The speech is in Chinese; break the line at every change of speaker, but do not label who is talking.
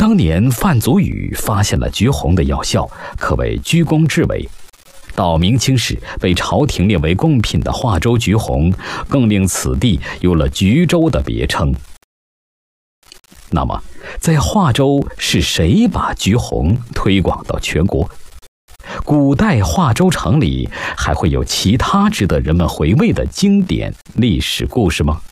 当年范祖禹发现了橘红的药效，可谓居功至伟。到明清时，被朝廷列为贡品的华州橘红，更令此地有了橘州的别称。那么，在华州是谁把橘红推广到全国？古代华州城里还会有其他值得人们回味的经典历史故事吗？